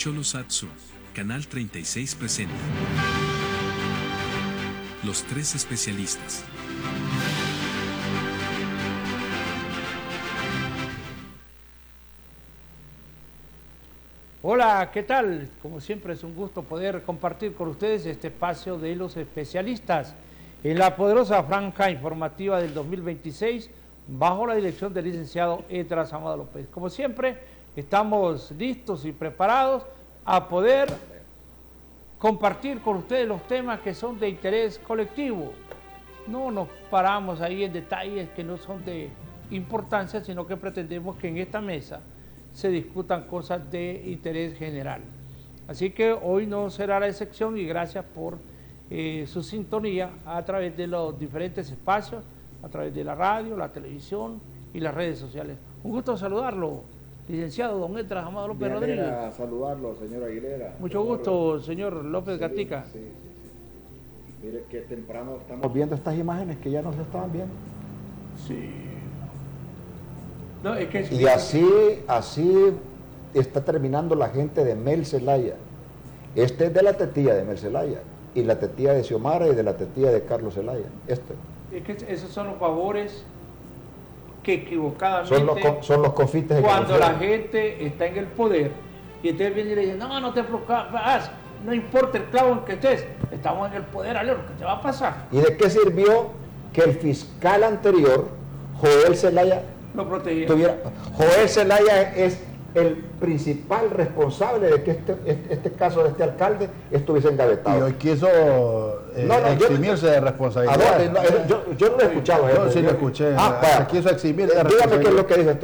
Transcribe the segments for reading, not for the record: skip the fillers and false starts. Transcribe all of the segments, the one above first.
Cholosatsu, Canal 36 presenta Los Tres Especialistas. Hola, ¿qué tal? Como siempre es un gusto poder compartir con ustedes este espacio de los especialistas en la poderosa franja informativa del 2026 bajo la dirección del licenciado Esdras Amado López. Como siempre, estamos listos y preparados a poder compartir con ustedes los temas que son de interés colectivo. No nos paramos ahí en detalles que no son de importancia, sino que pretendemos que en esta mesa se discutan cosas de interés general. Así que hoy no será la excepción y gracias por su sintonía a través de los diferentes espacios, a través de la radio, la televisión y las redes sociales. Un gusto saludarlo, licenciado don Esdras Amado López Rodríguez. Saludarlo, señor Aguilera. Mucho gusto, señor López Gatica. Sí. Mire que temprano estamos viendo estas imágenes que ya no se estaban viendo. Sí. No, es que y así está terminando la gente de Mel Zelaya. Este es de la tetilla de Mel Zelaya, y la tetilla de Xiomara y de la tetilla de Carlos Zelaya. Es que esos son los favores que equivocadamente son los confites cuando la gente está en el poder y entonces viene y le dice, no te preocupes, no importa el clavo en que estés, estamos en el poder, Alero, ¿qué te va a pasar? ¿Y de qué sirvió que el fiscal anterior, Joel Zelaya, lo protegía? Joel Zelaya es el principal responsable de que este caso de este alcalde estuviese engavetado. Y hoy quiso eximirse de responsabilidad. Yo no lo he escuchado. Yo sí lo escuché. Se quiso eximir de responsabilidad. Dígame qué es lo que dice.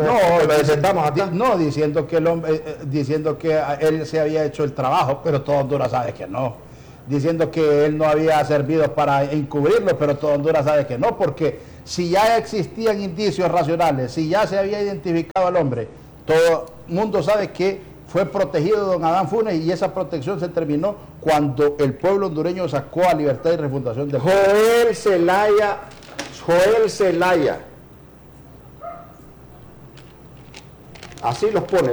Diciendo que él se había hecho el trabajo, pero todo Honduras sabe que no. Diciendo que él no había servido para encubrirlo, pero todo Honduras sabe que no, porque si ya existían indicios racionales, si ya se había identificado al hombre, todo el mundo sabe que fue protegido don Adán Funes y esa protección se terminó cuando el pueblo hondureño sacó a Libertad y Refundación de Joel Zelaya, así los pone.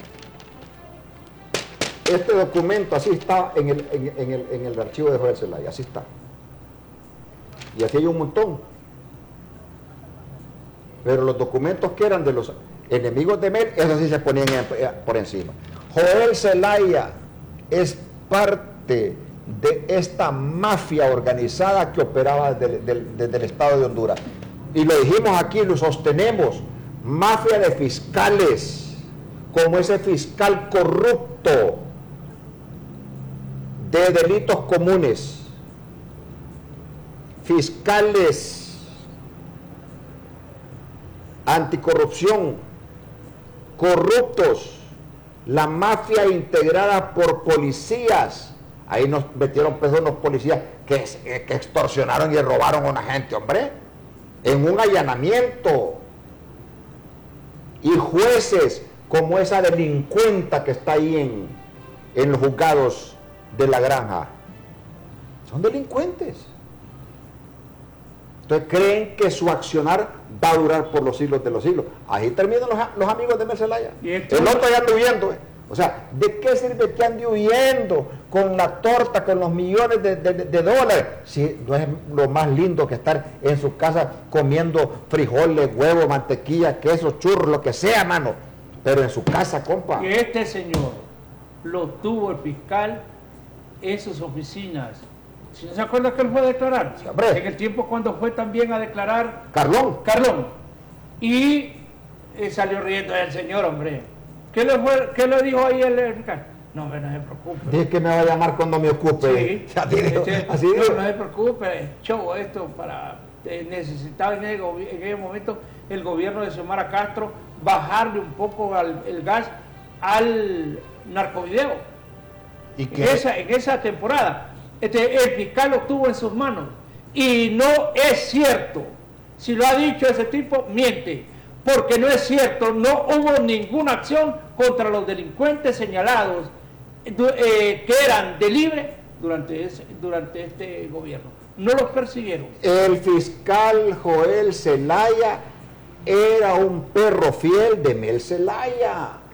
Este documento así está en el archivo de Joel Zelaya, así está. Y aquí hay un montón. Pero los documentos que eran de los enemigos de Mel, esos sí se ponían por encima. Joel Zelaya es parte de esta mafia organizada que operaba desde el Estado de Honduras. Y lo dijimos aquí, lo sostenemos, mafia de fiscales, como ese fiscal corrupto de delitos comunes, fiscales anticorrupción, corruptos, la mafia integrada por policías. Ahí nos metieron presos unos policías que extorsionaron y robaron a una gente, hombre, en un allanamiento. Y jueces como esa delincuenta que está ahí en los juzgados de la Granja, son delincuentes. Entonces creen que su accionar va a durar por los siglos de los siglos. Ahí terminan los amigos de Mel Zelaya. El otro ya anda huyendo. O sea, ¿de qué sirve que ande huyendo con la torta, con los millones de dólares? Si no es lo más lindo que estar en su casa comiendo frijoles, huevos, mantequilla, queso, churros, lo que sea, mano. Pero en su casa, compa. Y este señor lo tuvo el fiscal en sus oficinas. ¿Si no se acuerda que él fue a declarar? Sí, en el tiempo cuando fue también a declarar Carlón. Y salió riendo el señor, hombre. ¿Qué le dijo ahí el fiscal? No, hombre, no se preocupe. Dice que me va a llamar cuando me ocupe. Sí. Así no se preocupe, show esto para necesitaba en ese momento el gobierno de Xiomara Castro bajarle un poco el gas al narcovideo. ¿Y en esa temporada. El fiscal lo tuvo en sus manos y no es cierto. Si lo ha dicho ese tipo, miente, porque no es cierto. No hubo ninguna acción contra los delincuentes señalados que eran de libre durante este gobierno. No los persiguieron. El fiscal Joel Zelaya era un perro fiel de Mel Zelaya.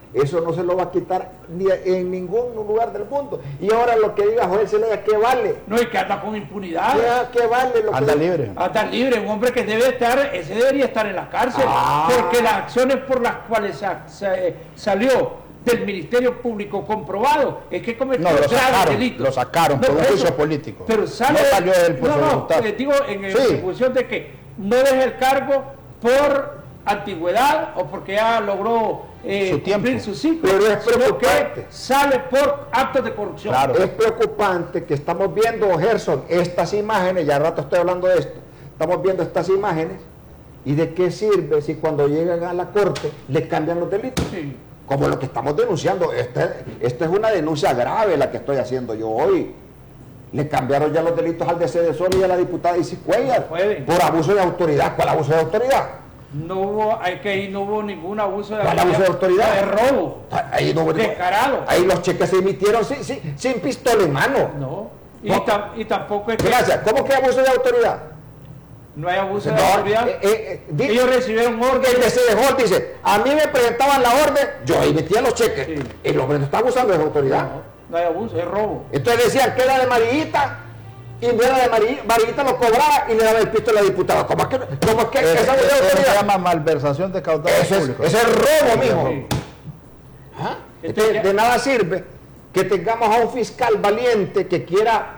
Eso no se lo va a quitar ni en ningún lugar del mundo. Y ahora lo que diga Joel Zelaya, ¿qué vale? No, y que anda con impunidad. ¿Qué vale? Anda libre. Anda libre, un hombre que debe estar, ese debería estar en la cárcel, porque las acciones por las cuales salió del Ministerio Público comprobado es que cometió graves delitos. Lo sacaron por un juicio político. Pero sale, no salió él por su voluntad. Digo en función de que no deja el cargo por antigüedad o porque ya logró cumplir su ciclo, pero es preocupante, que sale por actos de corrupción. Claro. Es preocupante que estamos viendo, Gerson, estas imágenes, ya rato estoy hablando de esto, estamos viendo estas imágenes, y de qué sirve si cuando llegan a la corte les cambian los delitos. Sí. Como lo que estamos denunciando. Esta es una denuncia grave la que estoy haciendo yo hoy. Le cambiaron ya los delitos al DC de Sol y a la diputada Isis Cuellar por abuso de autoridad. ¿Cuál abuso de autoridad? No hubo ningún abuso de autoridad. ¿Cuál abuso de autoridad? De robo. Ahí no hubo descarado. Ahí los cheques se emitieron sin pistola en mano. No. Y tampoco es que... Gracias. ¿Cómo que abuso de autoridad? No hay abuso de autoridad. Ellos recibieron orden. El DC de Hall dice, a mí me presentaban la orden, yo emitía los cheques. Sí. El hombre no está abusando de autoridad. No hay abuso, es robo. Entonces decían que era de Marillita, y no era de Marillita, lo cobraba y le daba el pisto a la diputada. ¿Cómo es que esa abuso de autoridad? Se llama malversación de caudales públicos. Ese es robo, mijo. Sí. Entonces, de nada sirve que tengamos a un fiscal valiente que quiera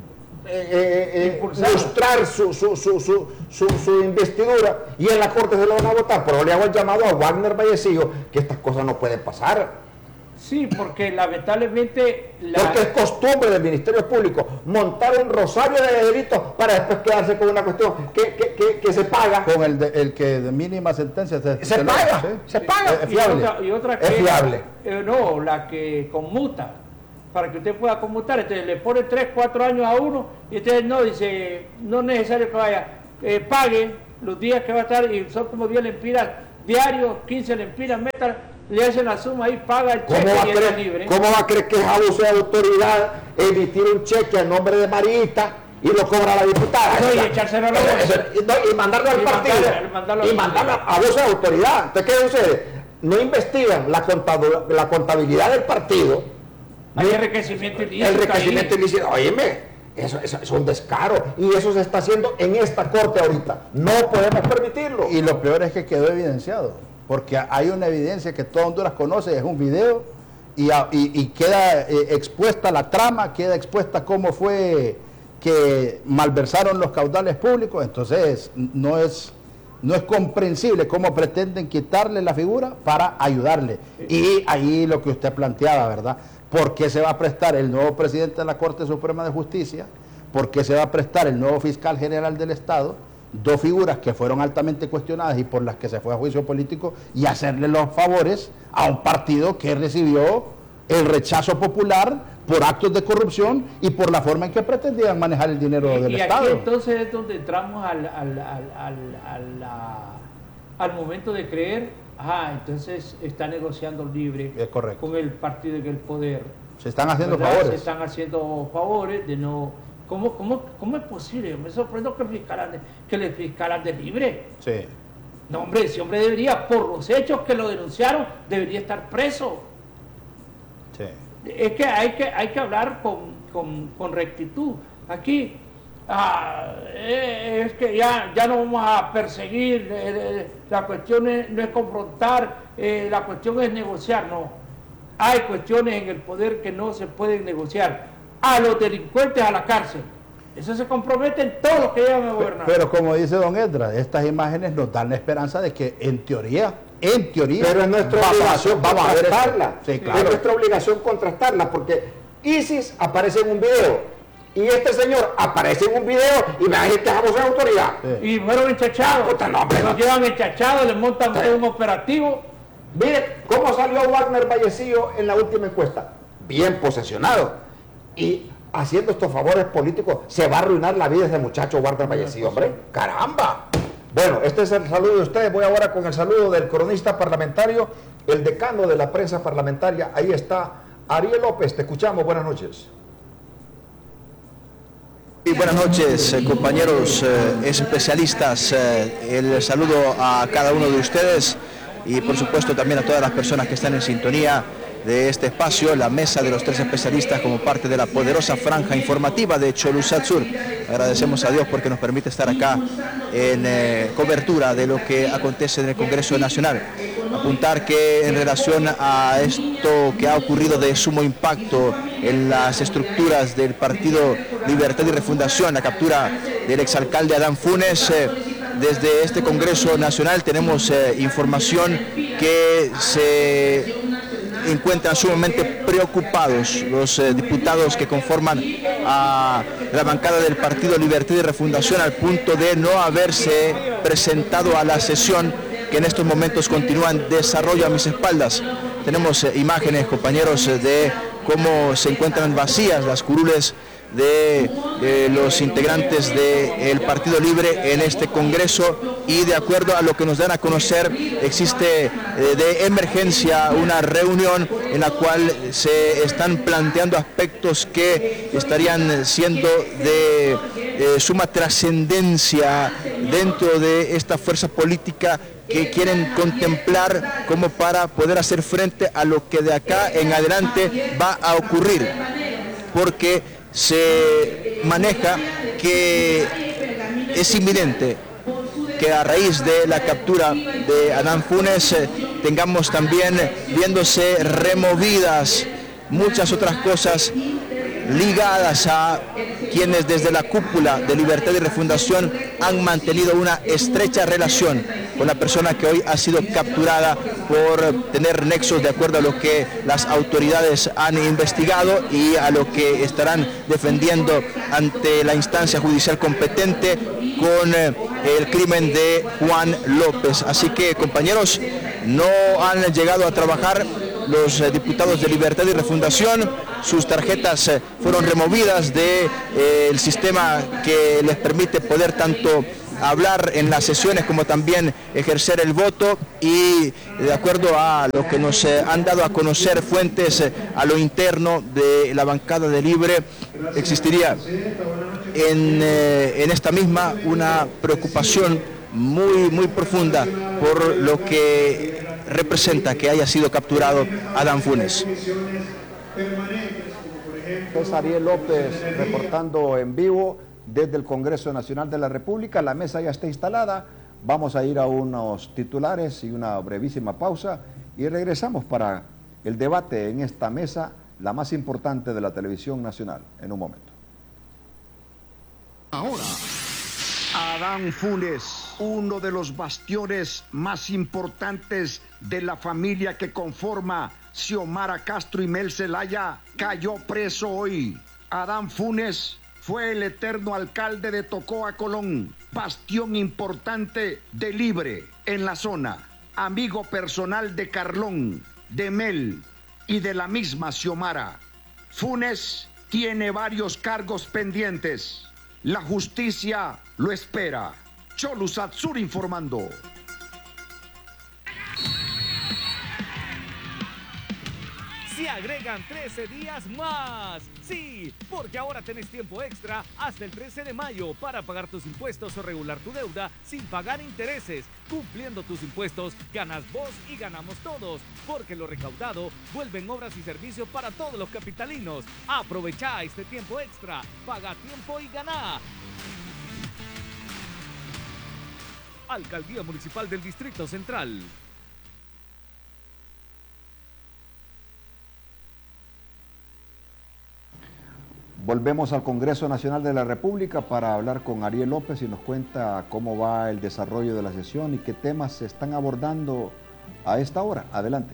mostrar su investidura y en la corte se lo van a votar. Pero le hago el llamado a Wagner Vallecillo que estas cosas no pueden pasar. Sí, porque lamentablemente porque es costumbre del Ministerio Público montar un rosario de delitos para después quedarse con una cuestión que se paga. Con el que de mínima sentencia se paga. Es fiable. Y otra que es fiable. No, la que conmuta. Para que usted pueda conmutar, entonces le pone 3, 4 años a uno y entonces no, dice, no es necesario que vaya, pague los días que va a estar y son como 10 lempiras diarios, 15 lempiras, le hacen la suma ahí, paga el cheque y está libre. ¿Cómo va a creer que es abuso de autoridad emitir un cheque a nombre de Marita y lo cobra la diputada? No, y echárselo a la y mandarlo al partido. Y mandarlo a abuso de autoridad. Entonces, ¿qué sucede? No investigan la contabilidad del partido. Hay enriquecimiento ilícito. El enriquecimiento ilícito, óyeme, eso es un descaro. Y eso se está haciendo en esta corte ahorita. No podemos permitirlo. Y lo peor es que quedó evidenciado. Porque hay una evidencia que todo Honduras conoce, es un video, y queda expuesta la trama, queda expuesta cómo fue que malversaron los caudales públicos. Entonces, no es comprensible cómo pretenden quitarle la figura para ayudarle. Y ahí lo que usted planteaba, ¿verdad? ¿Por qué se va a prestar el nuevo presidente de la Corte Suprema de Justicia? ¿Por qué se va a prestar el nuevo fiscal general del Estado? Dos figuras que fueron altamente cuestionadas y por las que se fue a juicio político, y hacerle los favores a un partido que recibió el rechazo popular por actos de corrupción y por la forma en que pretendían manejar el dinero del Estado. Y aquí entonces es donde entramos al momento de creer. Entonces está negociando libre con el partido en el poder. Se están haciendo favores. Se están haciendo favores de no... ¿Cómo es posible? Me sorprendo que le fiscalan de libre. Sí. No, hombre, ese hombre debería, por los hechos que lo denunciaron, debería estar preso. Sí. Es que hay que hablar con rectitud. Aquí... es que ya no vamos a perseguir, la cuestión no es confrontar, la cuestión es negociar. No, hay cuestiones en el poder que no se pueden negociar. A los delincuentes a la cárcel, eso se comprometen todos los que llegan a gobernar. Pero como dice don Edra, estas imágenes nos dan la esperanza de que en teoría pero es nuestra obligación contrastarla. Sí, claro. Es nuestra obligación contrastarla, porque Isis aparece en un video y este señor aparece en un video y me dice que es abuso de autoridad. Sí. Y fueron enchachados. Los llevan enchachados, les montan un operativo. Mire cómo salió Wagner Vallecillo en la última encuesta. Bien posesionado. Y haciendo estos favores políticos se va a arruinar la vida de ese muchacho Wagner Vallecillo, hombre. ¡Caramba! Bueno, este es el saludo de ustedes. Voy ahora con el saludo del cronista parlamentario, el decano de la prensa parlamentaria. Ahí está Ariel López. Te escuchamos. Buenas noches. Y buenas noches, compañeros especialistas. El saludo a cada uno de ustedes. y por supuesto también a todas las personas que están en sintonía de este espacio, la mesa de los 3 especialistas como parte de la poderosa franja informativa de Cholusat Sur. Agradecemos a Dios porque nos permite estar acá en cobertura de lo que acontece en el Congreso Nacional. Apuntar que en relación a esto que ha ocurrido de sumo impacto en las estructuras del Partido Libertad y Refundación, la captura del exalcalde Adán Funes, desde este Congreso Nacional tenemos información que se encuentran sumamente preocupados los diputados que conforman a la bancada del Partido Libertad y Refundación, al punto de no haberse presentado a la sesión que en estos momentos continúa en desarrollo a mis espaldas. Tenemos imágenes, compañeros, de cómo se encuentran vacías las curules de los integrantes del Partido Libre en este Congreso, y de acuerdo a lo que nos dan a conocer, existe de emergencia una reunión en la cual se están planteando aspectos que estarían siendo de suma trascendencia dentro de esta fuerza política que quieren contemplar como para poder hacer frente a lo que de acá en adelante va a ocurrir, porque se maneja que es inminente que a raíz de la captura de Adán Funes tengamos también viéndose removidas muchas otras cosas ligadas a quienes desde la cúpula de Libertad y Refundación han mantenido una estrecha relación con la persona que hoy ha sido capturada por tener nexos de acuerdo a lo que las autoridades han investigado y a lo que estarán defendiendo ante la instancia judicial competente con el crimen de Juan López. Así que, compañeros, no han llegado a trabajar los diputados de Libertad y Refundación. Sus tarjetas fueron removidas del sistema que les permite poder tanto hablar en las sesiones como también ejercer el voto, y de acuerdo a lo que nos han dado a conocer fuentes a lo interno de la bancada de Libre, existiría en esta misma una preocupación muy profunda por lo que representa que haya sido capturado Adán Funes. Es Ariel López reportando en vivo desde el Congreso Nacional de la República. La mesa ya está instalada. Vamos a ir a unos titulares y una brevísima pausa y regresamos para el debate en esta mesa, la más importante de la televisión nacional, en un momento. Ahora, Adán Funes, uno de los bastiones más importantes de la familia que conforma Xiomara Castro y Mel Zelaya, cayó preso hoy. Adán Funes fue el eterno alcalde de Tocoa, Colón, bastión importante de Libre en la zona, amigo personal de Carlón, de Mel y de la misma Xiomara. Funes tiene varios cargos pendientes. La justicia lo espera. Cholusat Sur informando. Se agregan 13 días más. Sí, porque ahora tenés tiempo extra hasta el 13 de mayo para pagar tus impuestos o regular tu deuda sin pagar intereses. Cumpliendo tus impuestos, ganas vos y ganamos todos, porque lo recaudado vuelve en obras y servicios para todos los capitalinos. Aprovecha este tiempo extra, paga tiempo y gana. Alcaldía Municipal del Distrito Central. Volvemos al Congreso Nacional de la República para hablar con Ariel López y nos cuenta cómo va el desarrollo de la sesión y qué temas se están abordando a esta hora. Adelante.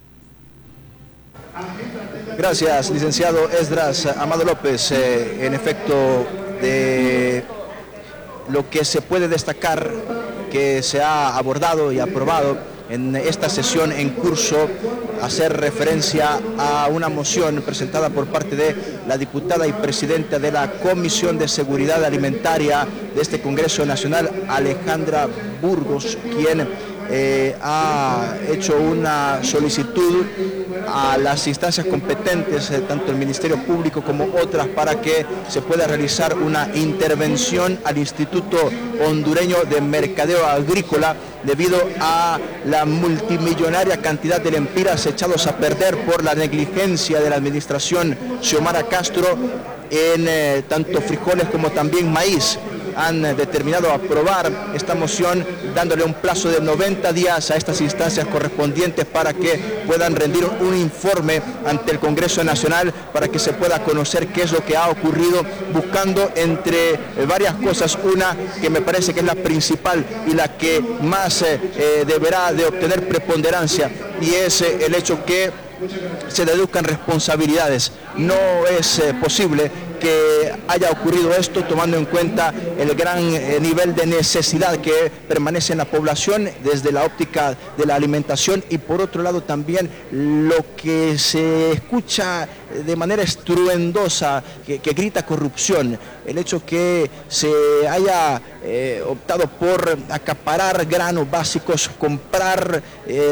Gracias, licenciado Esdras Amado López. En efecto, de lo que se puede destacar que se ha abordado y aprobado en esta sesión en curso, hacer referencia a una moción presentada por parte de la diputada y presidenta de la Comisión de Seguridad Alimentaria de este Congreso Nacional, Alejandra Burgos, quien ha hecho una solicitud a las instancias competentes, tanto el Ministerio Público como otras, para que se pueda realizar una intervención al Instituto Hondureño de Mercadeo Agrícola debido a la multimillonaria cantidad de lempiras echados a perder por la negligencia de la administración Xiomara Castro en tanto frijoles como también maíz. Han determinado aprobar esta moción dándole un plazo de 90 días a estas instancias correspondientes para que puedan rendir un informe ante el Congreso Nacional para que se pueda conocer qué es lo que ha ocurrido, buscando entre varias cosas una que me parece que es la principal y la que más deberá de obtener preponderancia, y es el hecho que se deduzcan responsabilidades. No es posible que haya ocurrido esto tomando en cuenta el gran nivel de necesidad que permanece en la población desde la óptica de la alimentación, y por otro lado también lo que se escucha de manera estruendosa que grita corrupción, el hecho que se haya optado por acaparar granos básicos, comprar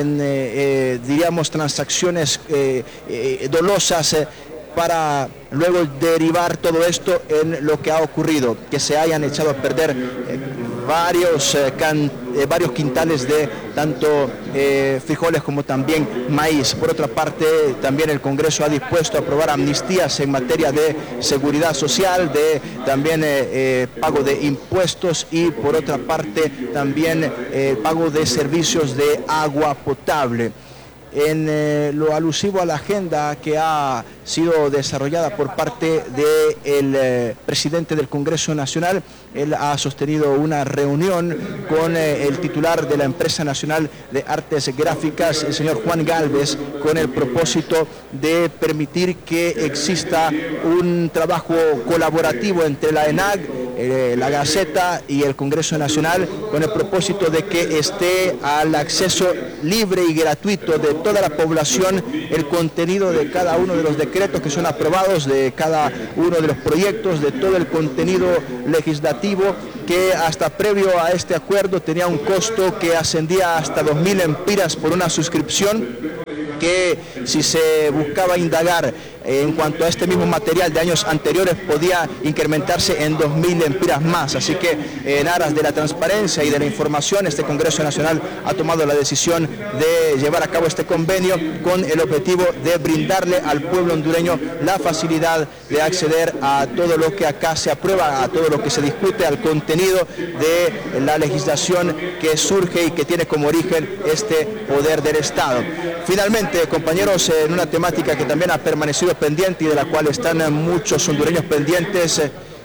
en diríamos transacciones dolosas, para luego derivar todo esto en lo que ha ocurrido, que se hayan echado a perder varios quintales de tanto frijoles como también maíz. Por otra parte, también el Congreso ha dispuesto a aprobar amnistías en materia de seguridad social, de también pago de impuestos, y por otra parte también pago de servicios de agua potable. En lo alusivo a la agenda que ha sido desarrollada por parte del presidente del Congreso Nacional, él ha sostenido una reunión con el titular de la Empresa Nacional de Artes Gráficas, el señor Juan Galvez, con el propósito de permitir que exista un trabajo colaborativo entre la ENAG, la Gaceta y el Congreso Nacional, con el propósito de que esté al acceso libre y gratuito de toda la población el contenido de cada uno de los decretos que son aprobados, de cada uno de los proyectos, de todo el contenido legislativo, que hasta previo a este acuerdo tenía un costo que ascendía hasta 2.000 lempiras por una suscripción, que si se buscaba indagar en cuanto a este mismo material de años anteriores podía incrementarse en 2.000 lempiras más. Así que en aras de la transparencia y de la información, este Congreso Nacional ha tomado la decisión de llevar a cabo este convenio con el objetivo de brindarle al pueblo hondureño la facilidad de acceder a todo lo que acá se aprueba, a todo lo que se discute, al contenido de la legislación que surge y que tiene como origen este poder del Estado. Finalmente, compañeros, en una temática que también ha permanecido pendiente y de la cual están muchos hondureños pendientes,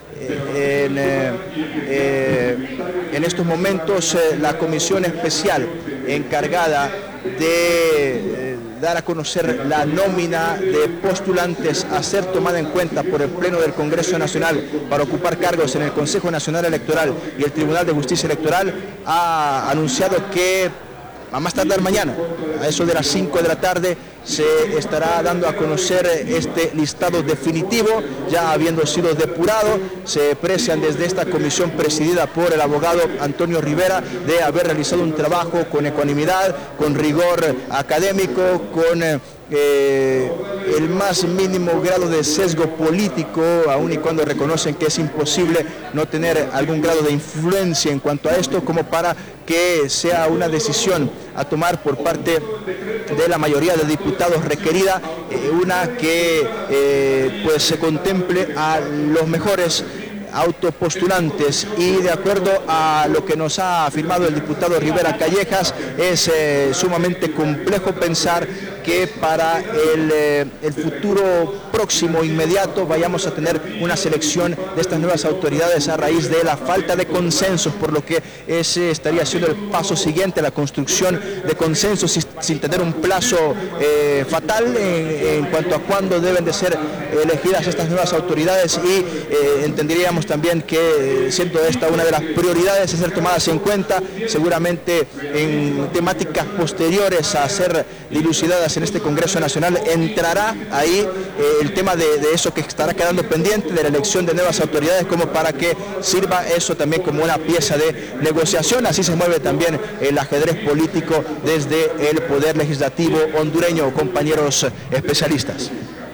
en estos momentos la comisión especial encargada de dar a conocer la nómina de postulantes a ser tomada en cuenta por el Pleno del Congreso Nacional para ocupar cargos en el Consejo Nacional Electoral y el Tribunal de Justicia Electoral ha anunciado que a más tardar mañana, a eso de las 5 de la tarde, se estará dando a conocer este listado definitivo, ya habiendo sido depurado. Se precian desde esta comisión presidida por el abogado Antonio Rivera de haber realizado un trabajo con ecuanimidad, con rigor académico, con el más mínimo grado de sesgo político, aun y cuando reconocen que es imposible no tener algún grado de influencia en cuanto a esto, como para que sea una decisión a tomar por parte de la mayoría de diputados requerida, una que pues se contemple a los mejores autopostulantes, y de acuerdo a lo que nos ha afirmado el diputado Rivera Callejas, es sumamente complejo pensar que para el futuro próximo inmediato vayamos a tener una selección de estas nuevas autoridades a raíz de la falta de consensos, por lo que ese estaría siendo el paso siguiente, la construcción de consensos sin tener un plazo fatal en cuanto a cuándo deben de ser elegidas estas nuevas autoridades, y entenderíamos también que, siendo esta una de las prioridades a ser tomadas en cuenta, seguramente en temáticas posteriores a ser dilucidadas en este Congreso Nacional, entrará ahí el tema de eso que estará quedando pendiente, de la elección de nuevas autoridades, como para que sirva eso también como una pieza de negociación. Así se mueve también el ajedrez político desde el Poder Legislativo hondureño, compañeros especialistas.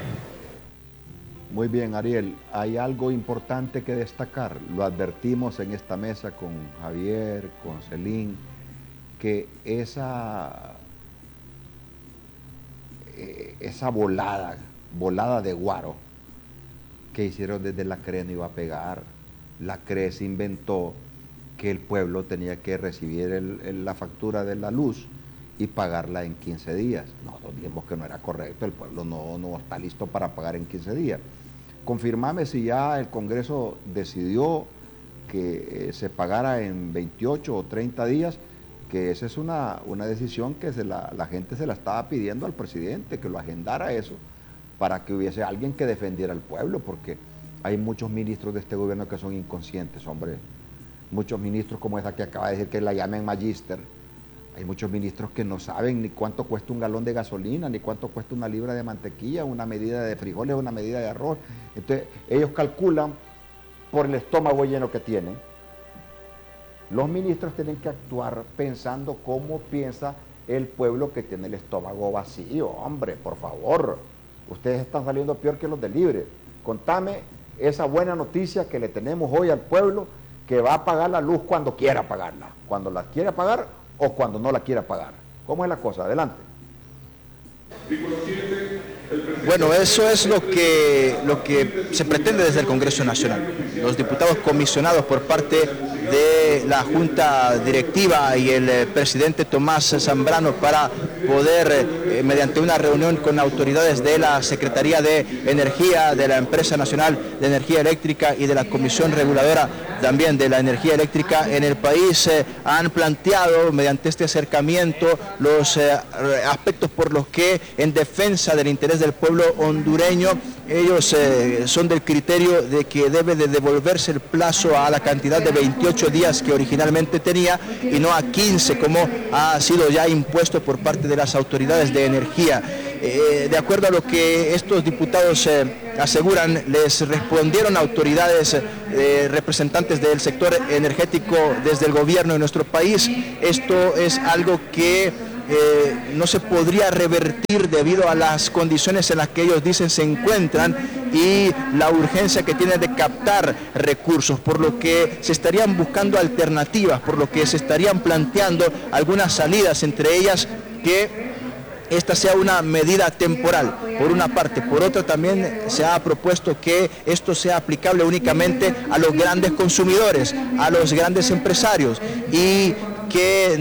Muy bien, Ariel, hay algo importante que destacar. Lo advertimos en esta mesa con Javier, con Celín, que esa volada de guaro que hicieron desde la CRE no iba a pegar. La CRE se inventó que el pueblo tenía que recibir la factura de la luz y pagarla en 15 días. Nosotros dijimos que no era correcto, el pueblo no está listo para pagar en 15 días. Confirmame si ya el Congreso decidió que se pagara en 28 o 30 días, que esa es una decisión que la gente se la estaba pidiendo al presidente, que lo agendara eso, para que hubiese alguien que defendiera al pueblo, porque hay muchos ministros de este gobierno que son inconscientes, hombre. Muchos ministros como esa que acaba de decir que la llamen magíster. Hay muchos ministros que no saben ni cuánto cuesta un galón de gasolina, ni cuánto cuesta una libra de mantequilla, una medida de frijoles, una medida de arroz. Entonces, ellos calculan por el estómago lleno que tienen. Los ministros tienen que actuar pensando cómo piensa el pueblo que tiene el estómago vacío. Hombre, por favor, ustedes están saliendo peor que los de Libre. Contame esa buena noticia que le tenemos hoy al pueblo, que va a pagar la luz cuando quiera pagarla, cuando la quiera pagar o cuando no la quiera pagar. ¿Cómo es la cosa? Adelante. Bueno, eso es lo que se pretende desde el Congreso Nacional. Los diputados comisionados por parte de la Junta Directiva y el presidente Tomás Zambrano para poder, mediante una reunión con autoridades de la Secretaría de Energía, de la Empresa Nacional de Energía Eléctrica y de la Comisión Reguladora también de la Energía Eléctrica en el país, han planteado mediante este acercamiento los aspectos por los que, en defensa del interés del pueblo hondureño, ellos son del criterio de que debe de devolverse el plazo a la cantidad de 28 días que originalmente tenía y no a 15 como ha sido ya impuesto por parte de las autoridades de energía. De acuerdo a lo que estos diputados aseguran, les respondieron autoridades representantes del sector energético desde el gobierno de nuestro país. Esto es algo que no se podría revertir debido a las condiciones en las que ellos dicen se encuentran y la urgencia que tienen de captar recursos, por lo que se estarían buscando alternativas, por lo que se estarían planteando algunas salidas, entre ellas que esta sea una medida temporal, por una parte. Por otra, también se ha propuesto que esto sea aplicable únicamente a los grandes consumidores, a los grandes empresarios, y que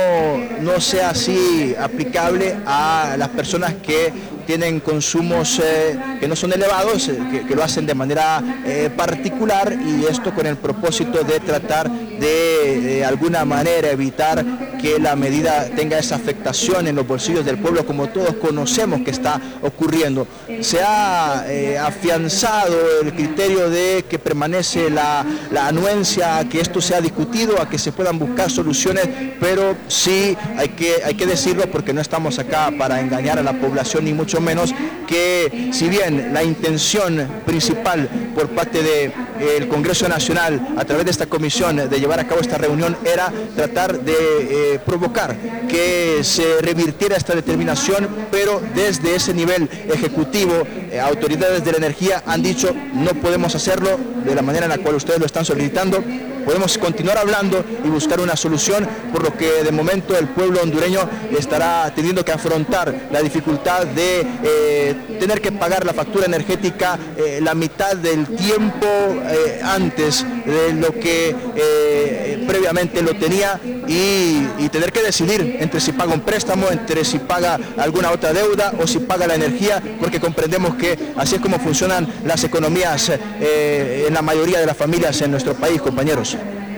no sea así aplicable a las personas que tienen consumos que no son elevados, que lo hacen de manera particular, y esto con el propósito de tratar de alguna manera evitar que la medida tenga esa afectación en los bolsillos del pueblo, como todos conocemos que está ocurriendo. Se ha afianzado el criterio de que permanece la anuencia a que esto sea discutido, a que se puedan buscar soluciones, pero sí hay que decirlo, porque no estamos acá para engañar a la población, ni mucho menos, que si bien la intención principal por parte del Congreso Nacional a través de esta comisión de llevar a cabo esta reunión era tratar de provocar que se revirtiera esta determinación, pero desde ese nivel ejecutivo, autoridades de la energía han dicho no podemos hacerlo de la manera en la cual ustedes lo están solicitando. Podemos continuar hablando y buscar una solución, por lo que de momento el pueblo hondureño estará teniendo que afrontar la dificultad de tener que pagar la factura energética la mitad del tiempo antes de lo que previamente lo tenía, y tener que decidir entre si paga un préstamo, entre si paga alguna otra deuda o si paga la energía, porque comprendemos que así es como funcionan las economías en la mayoría de las familias en nuestro país, compañeros.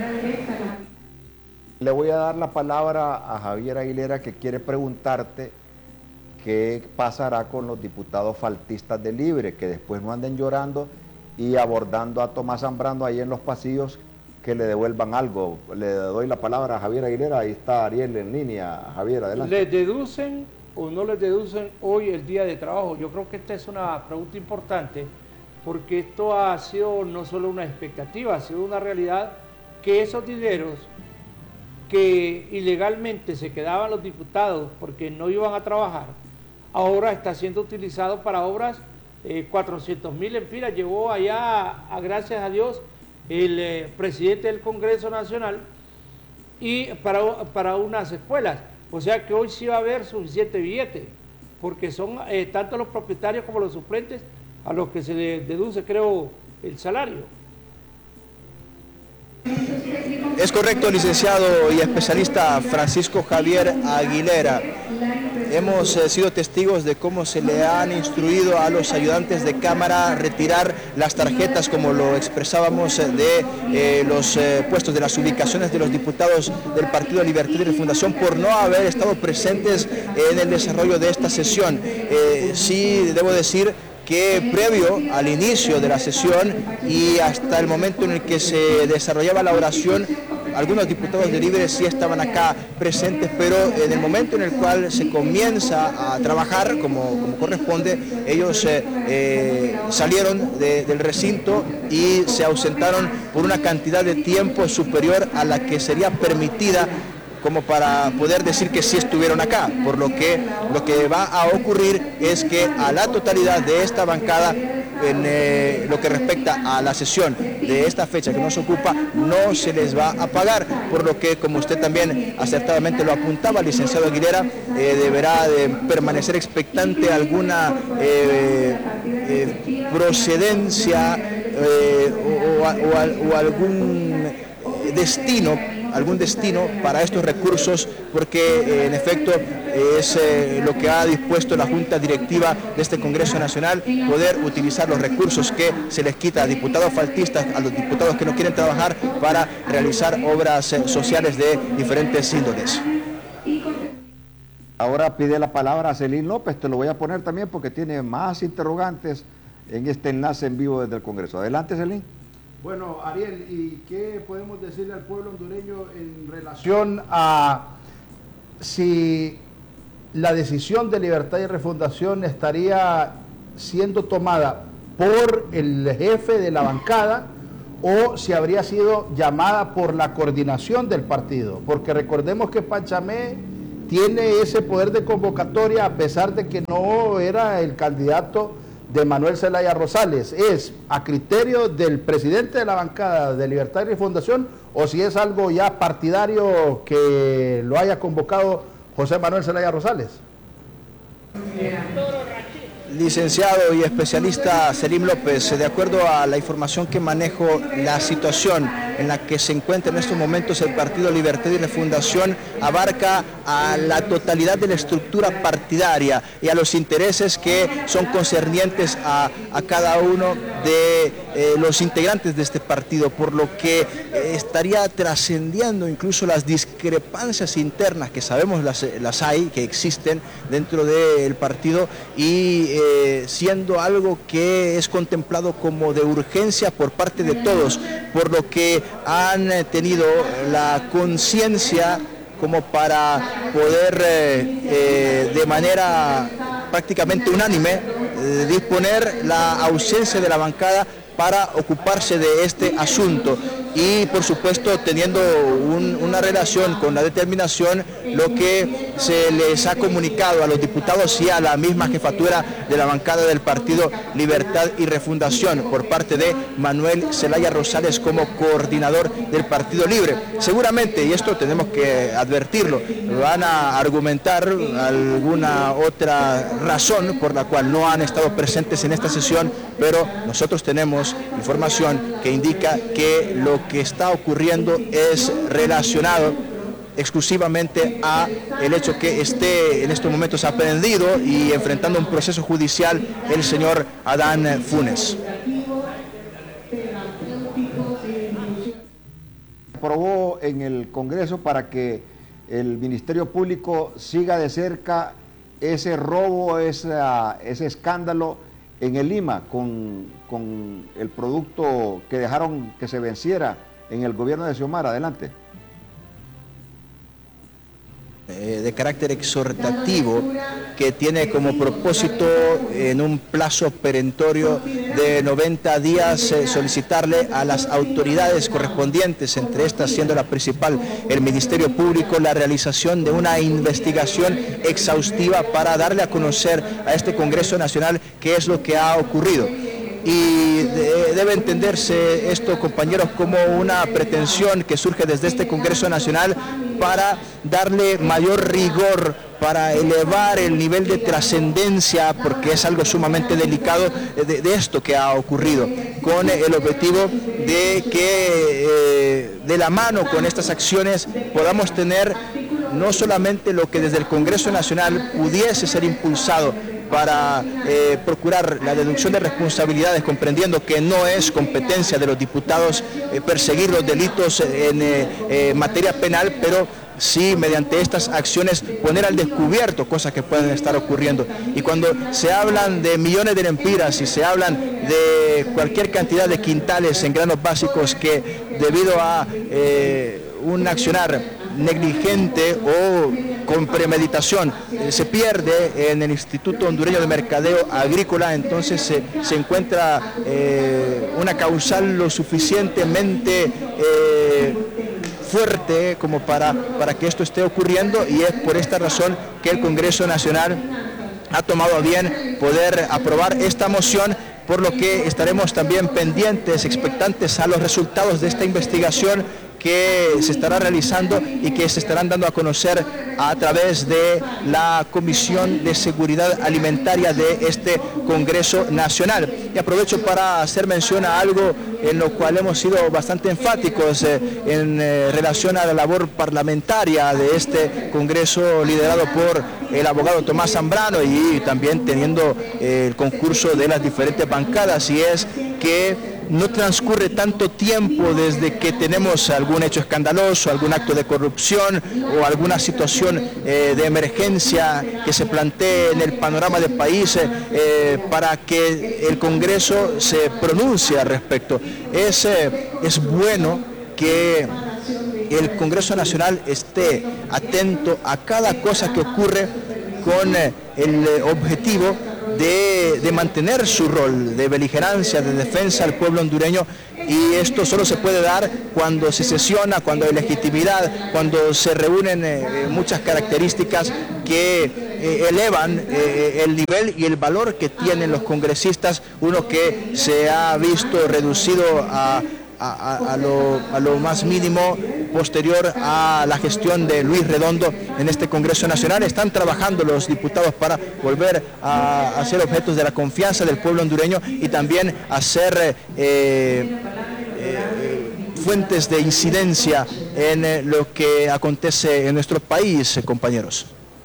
Le voy a dar la palabra a Javier Aguilera, que quiere preguntarte qué pasará con los diputados faltistas de Libre, que después no anden llorando y abordando a Tomás Zambrano ahí en los pasillos, que le devuelvan algo. Le doy la palabra a Javier Aguilera, ahí está Ariel en línea. Javier, adelante. Le deducen o no les deducen hoy el día de trabajo? Yo creo que esta es una pregunta importante, porque esto ha sido no solo una expectativa, ha sido una realidad, que esos dineros que ilegalmente se quedaban los diputados porque no iban a trabajar, ahora está siendo utilizado para obras. 400.000 empiras llevó allá, gracias a Dios, el presidente del Congreso Nacional, y para unas escuelas. O sea que hoy sí va a haber suficiente billete, porque son tanto los propietarios como los suplentes a los que se les deduce, creo, el salario. Es correcto, licenciado y especialista Francisco Javier Aguilera. Hemos sido testigos de cómo se le han instruido a los ayudantes de Cámara retirar las tarjetas, como lo expresábamos, de los puestos, de las ubicaciones de los diputados del Partido Libertad y Refundación por no haber estado presentes en el desarrollo de esta sesión. Sí, debo decir que previo al inicio de la sesión y hasta el momento en el que se desarrollaba la oración, algunos diputados de Libre sí estaban acá presentes, pero en el momento en el cual se comienza a trabajar como corresponde, ellos salieron del recinto y se ausentaron por una cantidad de tiempo superior a la que sería permitida como para poder decir que sí estuvieron acá, por lo que va a ocurrir es que a la totalidad de esta bancada, en lo que respecta a la sesión de esta fecha que nos ocupa, no se les va a pagar, por lo que, como usted también acertadamente lo apuntaba, licenciado Aguilera, deberá de permanecer expectante alguna procedencia o algún destino para estos recursos, porque en efecto es lo que ha dispuesto la Junta Directiva de este Congreso Nacional, poder utilizar los recursos que se les quita a diputados faltistas, a los diputados que no quieren trabajar, para realizar obras sociales de diferentes índoles. Ahora pide la palabra a Celín López, te lo voy a poner también porque tiene más interrogantes en este enlace en vivo desde el Congreso. Adelante, Celín. Bueno, Ariel, ¿y qué podemos decirle al pueblo hondureño en relación a si la decisión de Libertad y Refundación estaría siendo tomada por el jefe de la bancada o si habría sido llamada por la coordinación del partido? Porque recordemos que Pachamé tiene ese poder de convocatoria a pesar de que no era el candidato de Manuel Zelaya Rosales. ¿Es a criterio del presidente de la bancada de Libertad y Refundación o si es algo ya partidario que lo haya convocado José Manuel Zelaya Rosales? Licenciado y especialista Celín López, de acuerdo a la información que manejo, la situación en la que se encuentra en estos momentos el Partido Libertad y Refundación abarca a la totalidad de la estructura partidaria y a los intereses que son concernientes a cada uno de los integrantes de este partido, por lo que estaría trascendiendo incluso las discrepancias internas que sabemos las hay, que existen dentro del partido, y siendo algo que es contemplado como de urgencia por parte de todos, por lo que han tenido la conciencia como para poder de manera prácticamente unánime disponer la ausencia de la bancada para ocuparse de este asunto y por supuesto teniendo una relación con la determinación, lo que se les ha comunicado a los diputados y a la misma jefatura de la bancada del Partido Libertad y Refundación por parte de Manuel Zelaya Rosales como coordinador del Partido Libre. Seguramente, y esto tenemos que advertirlo, van a argumentar alguna otra razón por la cual no han estado presentes en esta sesión, pero nosotros tenemos información que indica que lo que está ocurriendo es relacionado exclusivamente a el hecho que esté en estos momentos aprehendido y enfrentando un proceso judicial el señor Adán Funes. Aprobó en el Congreso para que el Ministerio Público siga de cerca ese robo, ese escándalo en el Lima con el producto que dejaron que se venciera en el gobierno de Xiomara. Adelante. de carácter exhortativo que tiene como propósito en un plazo perentorio de 90 días solicitarle a las autoridades correspondientes, entre estas siendo la principal el Ministerio Público, la realización de una investigación exhaustiva para darle a conocer a este Congreso Nacional qué es lo que ha ocurrido. Y debe entenderse esto, compañeros, como una pretensión que surge desde este Congreso Nacional para darle mayor rigor, para elevar el nivel de trascendencia, porque es algo sumamente delicado de esto que ha ocurrido, con el objetivo de que de la mano con estas acciones podamos tener no solamente lo que desde el Congreso Nacional pudiese ser impulsado para procurar la deducción de responsabilidades, comprendiendo que no es competencia de los diputados perseguir los delitos en materia penal, pero sí mediante estas acciones poner al descubierto cosas que pueden estar ocurriendo. Y cuando se hablan de millones de lempiras y se hablan de cualquier cantidad de quintales en granos básicos que debido a un accionar negligente o con premeditación se pierde en el Instituto Hondureño de Mercadeo Agrícola, entonces se encuentra una causal lo suficientemente fuerte como para que esto esté ocurriendo, y es por esta razón que el Congreso Nacional ha tomado a bien poder aprobar esta moción, por lo que estaremos también pendientes, expectantes a los resultados de esta investigación que se estará realizando y que se estarán dando a conocer a través de la Comisión de Seguridad Alimentaria de este Congreso Nacional. Y aprovecho para hacer mención a algo en lo cual hemos sido bastante enfáticos en relación a la labor parlamentaria de este Congreso liderado por el abogado Tomás Zambrano y también teniendo el concurso de las diferentes bancadas, y es que no transcurre tanto tiempo desde que tenemos algún hecho escandaloso, algún acto de corrupción o alguna situación de emergencia que se plantee en el panorama del país para que el Congreso se pronuncie al respecto. Es bueno que el Congreso Nacional esté atento a cada cosa que ocurre con el objetivo de mantener su rol de beligerancia, de defensa al pueblo hondureño, y esto solo se puede dar cuando se sesiona, cuando hay legitimidad, cuando se reúnen muchas características que elevan el nivel y el valor que tienen los congresistas, uno que se ha visto reducido a lo más mínimo posterior a la gestión de Luis Redondo en este Congreso Nacional. Están trabajando los diputados para volver a ser objetos de la confianza del pueblo hondureño y también a ser fuentes de incidencia en lo que acontece en nuestro país, compañeros.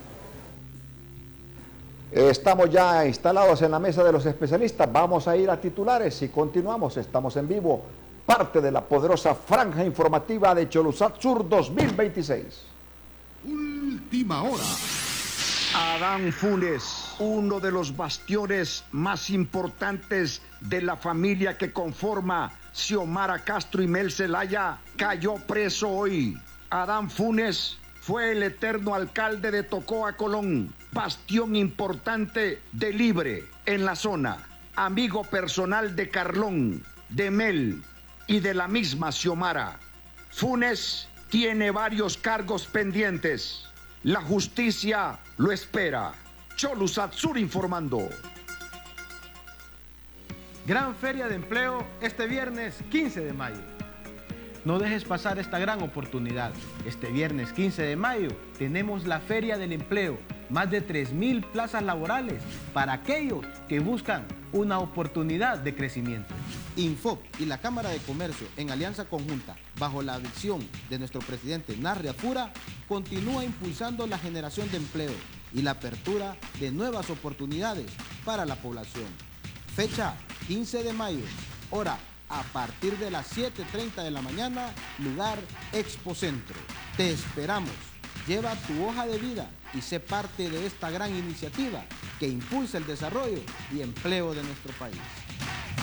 Estamos ya instalados en la mesa de los especialistas. Vamos a ir a titulares y continuamos. Estamos en vivo. Parte de la poderosa franja informativa de Choluzat Sur 2026. Última hora. Adán Funes, uno de los bastiones más importantes de la familia que conforma Xiomara Castro y Mel Zelaya, cayó preso hoy. Adán Funes fue el eterno alcalde de Tocoa, Colón, bastión importante de Libre en la zona, amigo personal de Carlón, de Mel y de la misma Xiomara. Funes tiene varios cargos pendientes. La justicia lo espera. Choluzat Sur informando. Gran Feria de Empleo este viernes 15 de mayo. No dejes pasar esta gran oportunidad. Este viernes 15 de mayo tenemos la Feria del Empleo. Más de 3,000 plazas laborales para aquellos que buscan una oportunidad de crecimiento. Infoc y la Cámara de Comercio, en alianza conjunta, bajo la visión de nuestro presidente Narri Afura, continúa impulsando la generación de empleo y la apertura de nuevas oportunidades para la población. Fecha 15 de mayo, hora a partir de las 7:30 de la mañana, lugar Expo Centro. Te esperamos. Lleva tu hoja de vida y sé parte de esta gran iniciativa que impulsa el desarrollo y empleo de nuestro país.